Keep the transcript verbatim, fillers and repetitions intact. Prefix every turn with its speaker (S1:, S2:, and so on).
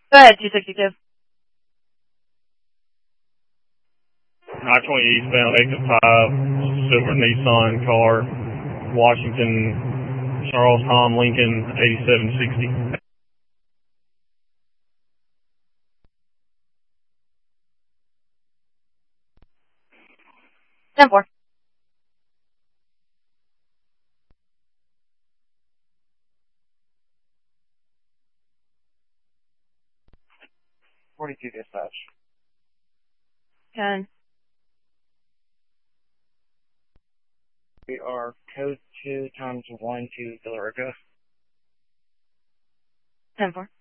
S1: Go ahead, two sixty-two.
S2: I twenty eastbound, exit five, silver Nissan car, Washington, Charles Tom Lincoln, eighty-seven sixty.
S1: ten four.
S3: forty-two dispatch.
S1: ten.
S3: We are code two times one to Villarica.
S1: ten four.